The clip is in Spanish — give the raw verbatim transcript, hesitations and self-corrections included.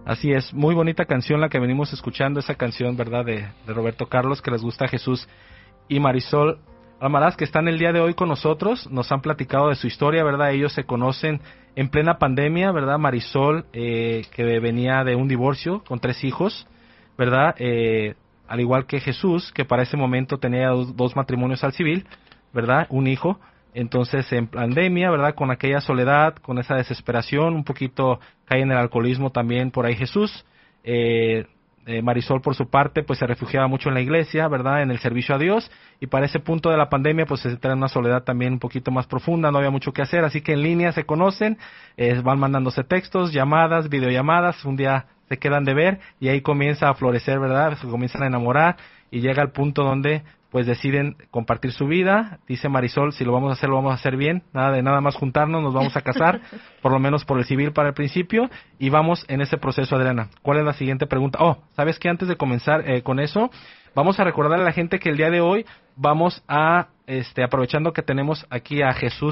Así es, muy bonita canción la que venimos escuchando, esa canción, ¿verdad?, de, de Roberto Carlos, que les gusta a Jesús. Y Marisol Almaraz, que están el día de hoy con nosotros, nos han platicado de su historia, ¿verdad? Ellos se conocen en plena pandemia, ¿verdad? Marisol, eh, que venía de un divorcio con tres hijos, ¿verdad? Eh, al igual que Jesús, que para ese momento tenía dos, dos matrimonios al civil, ¿verdad? Un hijo. Entonces, en pandemia, ¿verdad? Con aquella soledad, con esa desesperación, un poquito cae en el alcoholismo también por ahí Jesús. Eh, eh, Marisol, por su parte, pues se refugiaba mucho en la iglesia, ¿verdad? En el servicio a Dios. Y para ese punto de la pandemia, pues se entra en una soledad también un poquito más profunda, no había mucho que hacer. Así que en línea se conocen, eh, van mandándose textos, llamadas, videollamadas. Un día se quedan de ver y ahí comienza a florecer, ¿verdad? Se comienzan a enamorar y llega al punto donde pues deciden compartir su vida. Dice Marisol, si lo vamos a hacer, lo vamos a hacer bien, nada de nada más juntarnos, nos vamos a casar, por lo menos por el civil para el principio, y vamos en ese proceso, Adriana. ¿Cuál es la siguiente pregunta? Oh, ¿sabes qué? Antes de comenzar eh, con eso, vamos a recordar a la gente que el día de hoy vamos a, este, aprovechando que tenemos aquí a Jesús